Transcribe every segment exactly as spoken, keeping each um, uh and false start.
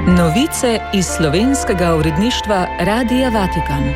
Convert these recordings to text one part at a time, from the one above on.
Novice iz slovenskega uredništva Radia Vatikan.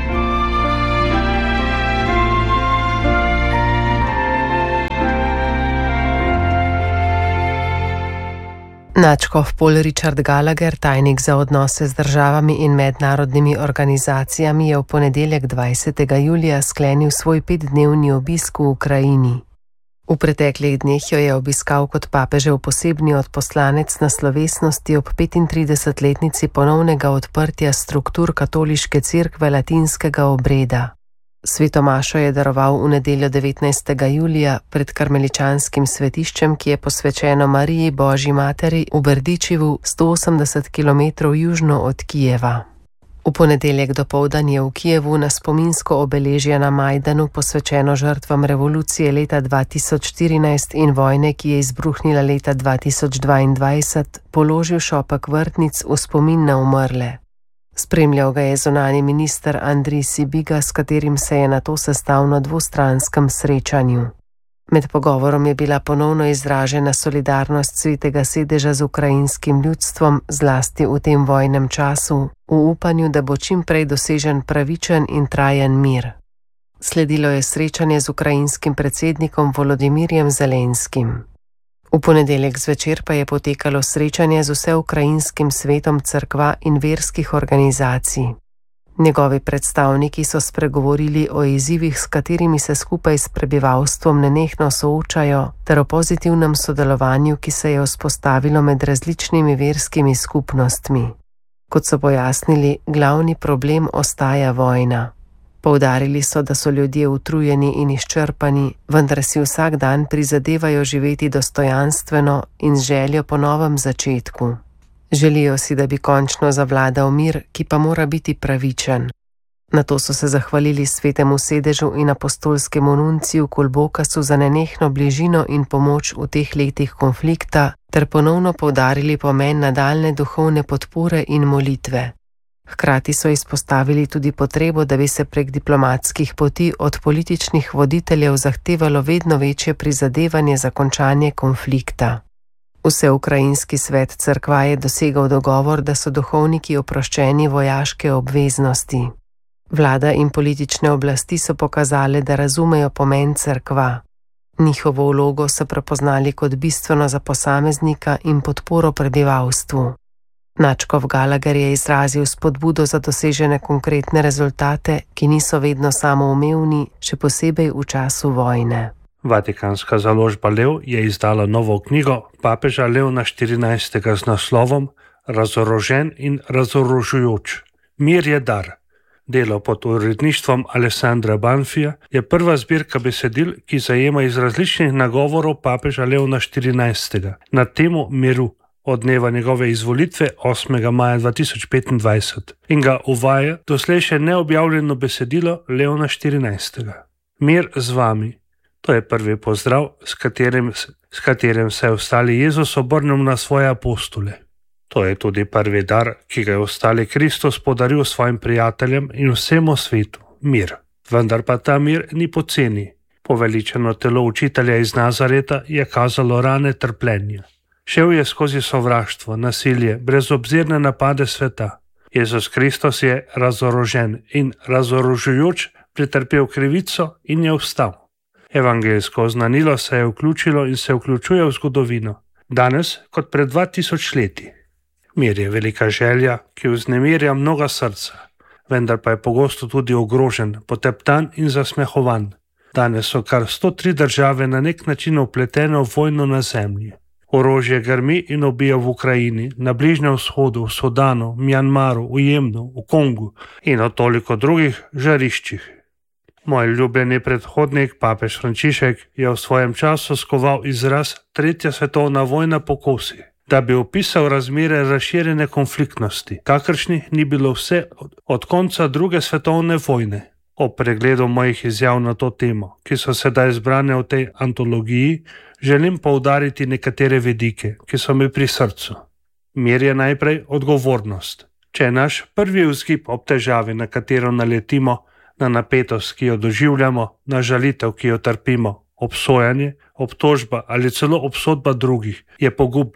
Nadškof Paul Richard Gallagher, tajnik za odnose z državami in mednarodnimi organizacijami, je v ponedeljek dvajsetega julija sklenil svoj petdnevni obisk v Ukrajini. V preteklih dneh jo je obiskal kot papežev posebni odposlanec na slovesnosti ob petintridesetletnici ponovnega odprtja struktur katoliške cerkve latinskega obreda. Svetomašo je daroval v nedeljo devetnajstega julija pred karmeličanskim svetiščem, ki je posvečeno Mariji Božji materi v Berdičevu, sto osemdeset kilometrov južno od Kijeva. V ponedeljek dopoldan je v Kijevu na spominsko obeležje na Majdanu, posvečeno žrtvam revolucije leta dva tisoč štirinajst in vojne, ki je izbruhnila leta dva tisoč dvaindvajset, položil šopek vrtnic v spomin na umrle. Spremljal ga je zunanji minister Andrij Sibiga, s katerim se je nato sestal na dvostranskem srečanju. Med pogovorom je bila ponovno izražena solidarnost Svetega sedeža z ukrajinskim ljudstvom, zlasti v tem vojnem času, v upanju, da bo čim prej dosežen pravičen in trajen mir. Sledilo je srečanje z ukrajinskim predsednikom Volodimirjem Zelenskim. V ponedeljek zvečer pa je potekalo srečanje z vseukrajinskim svetom cerkva in verskih organizacij. Njegovi predstavniki so spregovorili o izzivih, s katerimi se skupaj s prebivalstvom nenehno soočajo, ter o pozitivnem sodelovanju, ki se je vzpostavilo med različnimi verskimi skupnostmi. Kot so pojasnili, glavni problem ostaja vojna. Poudarili so, da so ljudje utrujeni in izčrpani, vendar si vsak dan prizadevajo živeti dostojanstveno in z željo po novem začetku. Želijo si, da bi končno zavladal mir, ki pa mora biti pravičen. Nato so se zahvalili Svetemu sedežu in apostolskemu nunciju Kulbokasu za nenehno bližino in pomoč v teh letih konflikta, ter ponovno poudarili pomen nadaljne duhovne podpore in molitve. Hkrati so izpostavili tudi potrebo, da bi se prek diplomatskih poti od političnih voditeljev zahtevalo vedno večje prizadevanje za končanje konflikta. Vseukrajinski svet cerkva je dosegal dogovor, da so duhovniki oproščeni vojaške obveznosti. Vlada in politične oblasti so pokazale, da razumejo pomen cerkva. Njihovo vlogo so prepoznali kot bistveno za posameznika in podporo prebivalstvu. Nadškof Gallagher je izrazil spodbudo za dosežene konkretne rezultate, ki niso vedno samoumevni, še posebej v času vojne. Vatikanska založba Lev je izdala novo knjigo papeža Leona štirinajstega z naslovom Razorožen in razorožujoč. Mir je dar. Delo pod uredništvom Alessandra Banfija je prva zbirka besedil, ki zajema iz različnih nagovorov papeža Leona štirinajstega na temo miru od dneva njegove izvolitve osmega maja dva tisoč petindvajset in ga uvaja doslej še neobjavljeno besedilo Leona štirinajstega. Mir z vami. To je prvi pozdrav, s katerim, s katerim se je ostali Jezus obrnil na svoje apostole. To je tudi prvi dar, ki ga je ostali Kristus podaril svojim prijateljem in vsemu svetu, mir. Vendar pa ta mir ni poceni. Poveličeno telo učitelja iz Nazareta je kazalo rane trpljenja. Šel je skozi sovraštvo, nasilje, brezobzirne napade sveta. Jezus Kristus je razorožen in razorožujoč pretrpel krivico in je vstal. Evangeljsko oznanilo se je vključilo in se vključuje v zgodovino, danes kot pred dva tisoč leti. Mir je velika želja, ki vznemirja mnoga srca, vendar pa je pogosto tudi ogrožen, poteptan in zasmehovan. Danes so kar sto tri države na nek način vpletene v vojno na zemlji. Orožje grmi in ubija v Ukrajini, na Bližnjem vzhodu, v Sudanu, Mjanmaru, v Jemnu, v Kongu in o toliko drugih žariščih. Moj ljubljeni predhodnik, papež Frančišek, je v svojem času skoval izraz tretja svetovna vojna po kosi, da bi opisal razmere razširjene konfliktnosti, kakršnih ni bilo vse od, od konca druge svetovne vojne. O pregledu mojih izjav na to temo, ki so sedaj zbrane v tej antologiji, želim poudariti nekatere vidike, ki so mi pri srcu. Mir je najprej odgovornost. Če je naš prvi vzgib ob težavi, na katero naletimo, na napetost, ki jo doživljamo, na žalitev, ki jo trpimo, obsojanje, obtožba ali celo obsodba drugih, je pogubno.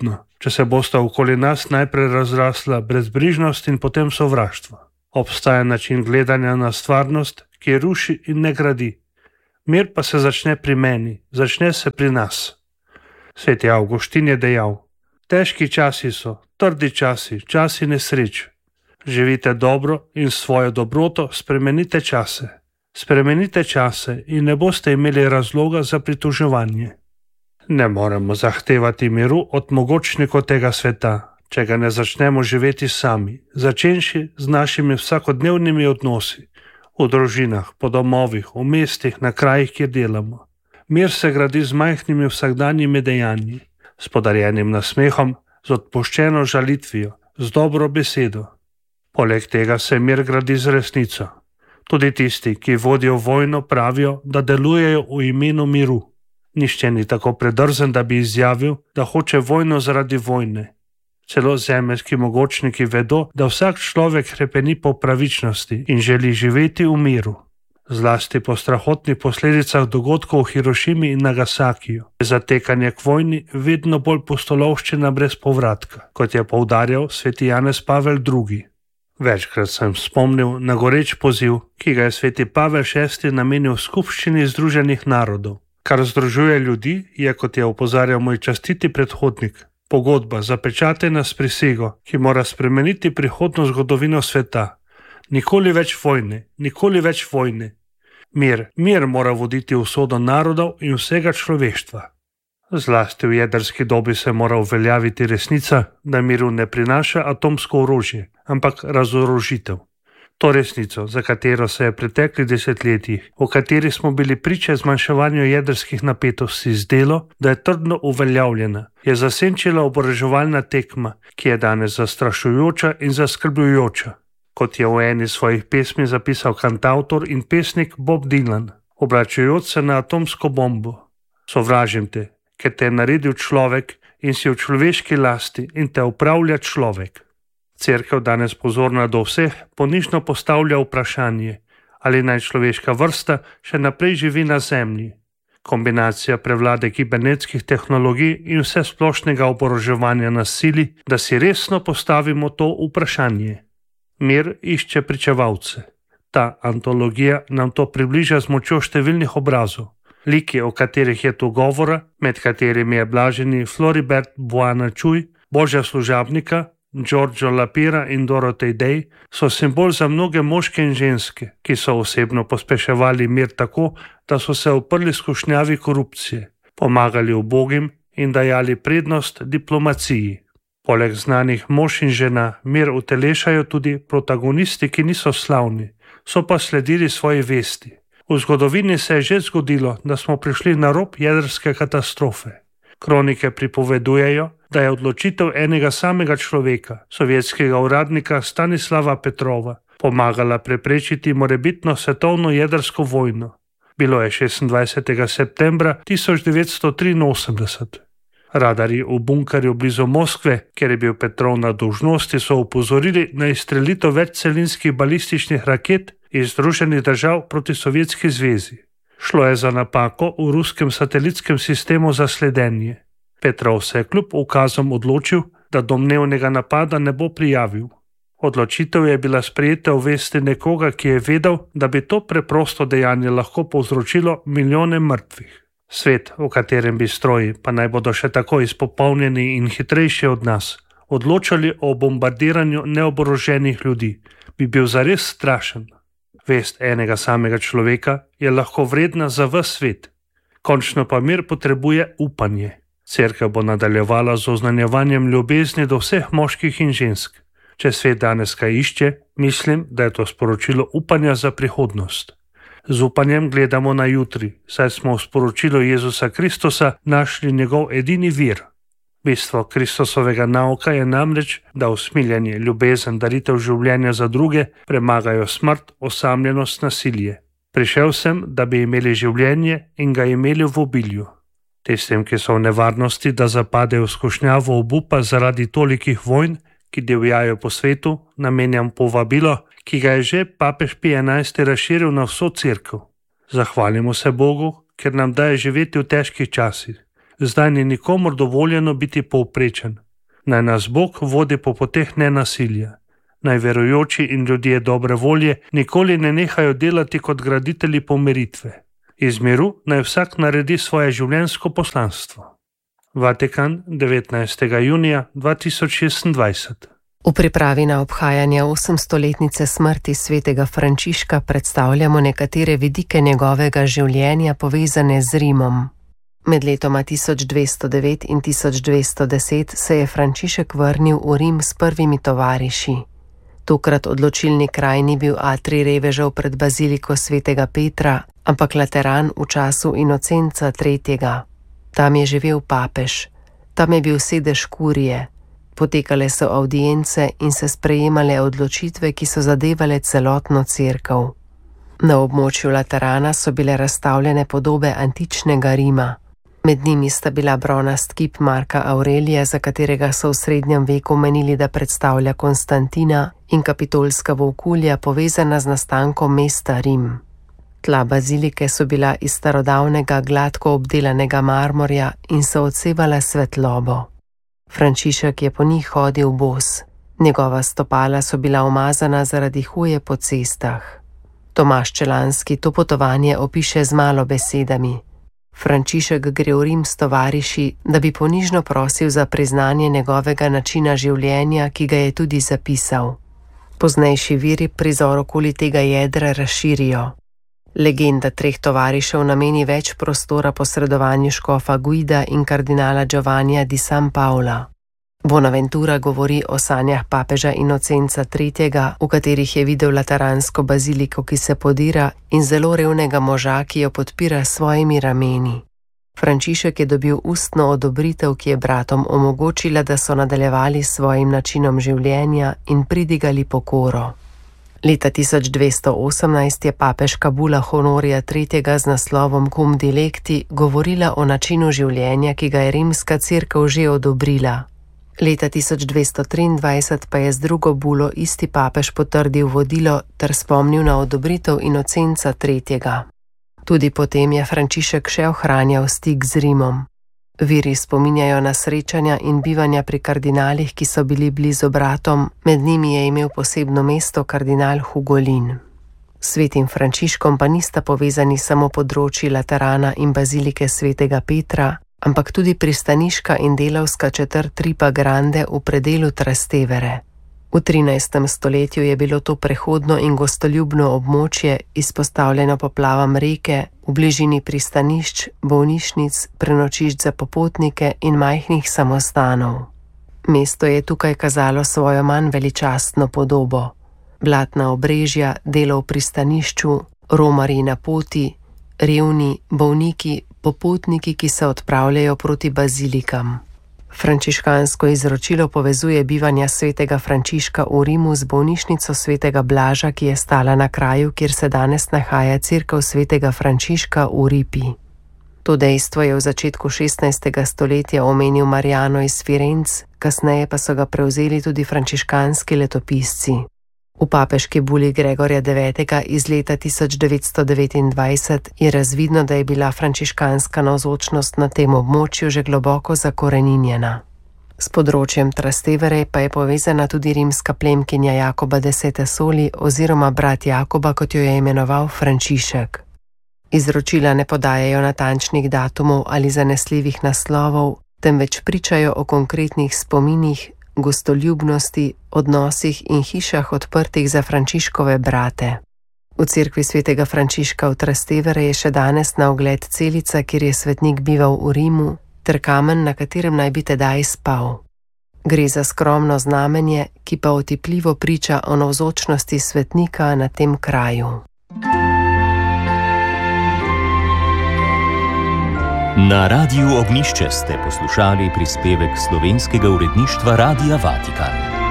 če se bosta okoli nas najprej razrasla brezbrižnost in potem sovraštvo. Obstaja način gledanja na stvarnost, ki ruši in ne gradi. Mir pa se začne pri meni, začne se pri nas. Sveti Avguštin je dejal: težki časi so, trdi časi, časi nesreč. Živite dobro in svojo dobroto spremenite čase. Spremenite čase in ne boste imeli razloga za pritoževanje. Ne moremo zahtevati miru od mogočnikov tega sveta, če ga ne začnemo živeti sami, začenši z našimi vsakodnevnimi odnosi, v družinah, po domovih, v mestih, na krajih, kjer delamo. Mir se gradi z majhnimi vsakdanjimi dejanji, s podarjenim nasmehom, z odpuščeno žalitvijo, z dobro besedo. Poleg tega se mir gradi z resnico. Tudi tisti, ki vodijo vojno, pravijo, da delujejo v imenu miru. Nihče ni tako predrzen, da bi izjavil, da hoče vojno zaradi vojne. Celo zemeljski mogočniki vedo, da vsak človek hrepeni po pravičnosti in želi živeti v miru. Zlasti po strahotnih posledicah dogodkov v Hirošimi in Nagasakiju je zatekanje k vojni vedno bolj pustolovščina brez povratka, kot je poudarjal sveti Janez Pavel drugi. Večkrat sem spomnil na goreč poziv, ki ga je sveti Pavel šesti namenil skupščini Združenih narodov. Kar združuje ljudi, je, kot je opozarjal moj častiti predhodnik, pogodba zapečatena s prisego, ki mora spremeniti prihodno zgodovino sveta. Nikoli več vojne, nikoli več vojne. Mir, mir mora voditi usodo narodov in vsega človeštva. Zlasti v jedrski dobi se mora uveljaviti resnica, da miru ne prinaša atomsko orožje, ampak razorožitev. To resnico, za katero se je v preteklih desetletjih, v kateri smo bili priče zmanjševanju jedrskih napetosti, zdelo, da je trdno uveljavljena, je zasenčila oboroževalna tekma, ki je danes zastrašujoča in zaskrbljujoča. Kot je v eni svojih pesmi zapisal kantavtor in pesnik Bob Dylan, obračajoč se na atomsko bombo: sovražim te, ker te je naredil človek in si v človeški lasti in te upravlja človek. Cerkev danes pozorna do vseh ponižno postavlja vprašanje, ali naj človeška vrsta še naprej živi na zemlji. Kombinacija prevlade kibernetskih tehnologij in vse splošnega oboroževanja nas sili, da si resno postavimo to vprašanje. Mir išče pričevalce. Ta antologija nam to približa z močjo številnih obrazov. Liki, o katerih je tu govora, med katerimi je blaženi Floribert Boanačuj, Božja služabnika, Giorgio Lapira in Dorotej Day, so simbol za mnoge moške in ženske, ki so osebno pospeševali mir tako, da so se uprli skušnjavi korupcije, pomagali ubogim in dajali prednost diplomaciji. Poleg znanih mož in žena mir utelešajo tudi protagonisti, ki niso slavni, so pa sledili svoji vesti. V zgodovini se je že zgodilo, da smo prišli na rob jedrske katastrofe. Kronike pripovedujejo, da je odločitev enega samega človeka, sovjetskega uradnika Stanislava Petrova, pomagala preprečiti morebitno svetovno jedrsko vojno. Bilo je šestindvajsetega septembra tisoč devetsto triinosemdeset. Radarji v bunkerju blizu Moskve, kjer je bil Petrov na dolžnosti, so upozorili na izstrelitev večcelinskih balističnih raket iz Združenih držav proti Sovjetski zvezi. Šlo je za napako v ruskem satelitskem sistemu za sledenje. Petrov se je kljub ukazom odločil, da domnevnega napada ne bo prijavil. Odločitev je bila sprejeta v vesti nekoga, ki je vedel, da bi to preprosto dejanje lahko povzročilo milijone mrtvih. Svet, v katerem bi stroji, pa naj bodo še tako izpopolnjeni in hitrejši od nas, odločali o bombardiranju neoboroženih ljudi, bi bil zares strašen. Vest enega samega človeka je lahko vredna za ves svet. Končno pa mir potrebuje upanje. Cerkev bo nadaljevala z oznanjevanjem ljubezni do vseh moških in žensk. Če svet danes kaj išče, mislim, da je to sporočilo upanja za prihodnost. Z upanjem gledamo na jutri, saj smo v sporočilu Jezusa Kristusa našli njegov edini vir. Bistvo Kristusovega nauka je namreč, da usmiljenje, ljubezen, daritev življenja za druge premagajo smrt, osamljenost, nasilje. Prišel sem, da bi imeli življenje in ga imeli v obilju. Tistim, ki so v nevarnosti, da zapadejo v skušnjavo obupa zaradi tolikih vojn, ki divjajo po svetu, namenjam povabilo, ki ga je že papež Pij enajsti razširil na vso cerkev. Zahvalimo se Bogu, ker nam daje živeti v težkih časih. Zdaj ni nikomur dovoljeno biti povprečen. Naj nas Bog vodi po poteh nenasilja. Naj verujoči in ljudje dobre volje nikoli ne nehajo delati kot graditelji pomiritve. Iz miru naj vsak naredi svoje življenjsko poslanstvo. Vatikan, devetnajstega junija dva tisoč šestindvajset. V pripravi na obhajanje osemstoletnice smrti svetega Frančiška predstavljamo nekatere vidike njegovega življenja povezane z Rimom. Med letoma tisoč dvesto devet in tisoč dvesto deset se je Frančišek vrnil v Rim s prvimi tovariši. Tokrat odločilni kraj ni bil atrij revežev pred baziliko svetega Petra, ampak Lateran v času Inocenca tretjega. Tam je živel papež, tam je bil sedež kurije. Potekale so avdience in se sprejemale odločitve, ki so zadevale celotno cerkev. Na območju Laterana so bile razstavljene podobe antičnega Rima. Med njimi sta bila bronast kip Marka Aurelija, za katerega so v srednjem veku menili, da predstavlja Konstantina, in kapitolska volkulja, povezana z nastankom mesta Rim. Tla bazilike so bila iz starodavnega gladko obdelanega marmorja in so odsevala svetlobo. Frančišek je po njih hodil bos. Njegova stopala so bila umazana zaradi hoje po cestah. Tomaž Čelanski to potovanje opiše z malo besedami. Frančišek gre v Rim s tovariši, da bi ponižno prosil za priznanje njegovega načina življenja, ki ga je tudi zapisal. Poznejši viri prizor okoli tega jedra razširijo. Legenda treh tovarišev nameni več prostora posredovanju škofa Guida in kardinala Giovannija di San Paola. Bonaventura govori o sanjah papeža Inocenca tretjega, v katerih je videl lateransko baziliko, ki se podira, in zelo revnega moža, ki jo podpira s svojimi rameni. Frančišek je dobil ustno odobritev, ki je bratom omogočila, da so nadaljevali s svojim načinom življenja in pridigali pokoro. Leta tisoč dvesto osemnajst je papežka bula Honorija tretjega z naslovom Cum Dilecti govorila o načinu življenja, ki ga je rimska cerkev že odobrila. Leta tisoč dvesto triindvajset pa je z drugo bulo isti papež potrdil vodilo ter spomnil na odobritev Inocenca tretjega. Tudi potem je Frančišek še ohranjal stik z Rimom. Viri spominjajo na srečanja in bivanja pri kardinalih, ki so bili blizu bratom, med njimi je imel posebno mesto kardinal Hugolin. S svetim Frančiškom pa nista povezani samo področji Laterana in bazilike svetega Petra, ampak tudi pristaniška in delavska četrt Ripa Grande v predelu Trastevere. V trinajstem stoletju je bilo to prehodno in gostoljubno območje izpostavljeno poplavam reke, v bližini pristanišč, bolnišnic, prenočišč za popotnike in majhnih samostanov. Mesto je tukaj kazalo svojo manj veličastno podobo. Blatna obrežja, delo v pristanišču, romarji na poti, revni, bolniki, popotniki, ki se odpravljajo proti bazilikam. Frančiškansko izročilo povezuje bivanja svetega Frančiška v Rimu z bolnišnico svetega Blaža, ki je stala na kraju, kjer se danes nahaja cerkev svetega Frančiška v Ripi. To dejstvo je v začetku šestnajstega stoletja omenil Mariano iz Firenc, kasneje pa so ga prevzeli tudi frančiškanski letopisci. V papeški buli Gregorja devetega iz leta tisoč devetsto devetindvajset je razvidno, da je bila frančiškanska navzočnost na tem območju že globoko zakoreninjena. S področjem Trastevere pa je povezana tudi rimska plemkinja Jakoba desete soli oziroma brat Jakoba, kot jo je imenoval Frančišek. Izročila ne podajajo natančnih datumov ali zanesljivih naslovov, temveč pričajo o konkretnih spominih, gostoljubnosti, odnosih in hišah odprtih za Frančiškove brate. V cerkvi svetega Frančiška v Trastevere je še danes na ogled celica, kjer je svetnik bival v Rimu, ter kamen, na katerem naj bi tedaj spal. Gre za skromno znamenje, ki pa otipljivo priča o navzočnosti svetnika na tem kraju. Na Radiu Ognjišče ste poslušali prispevek slovenskega uredništva Radia Vatikan.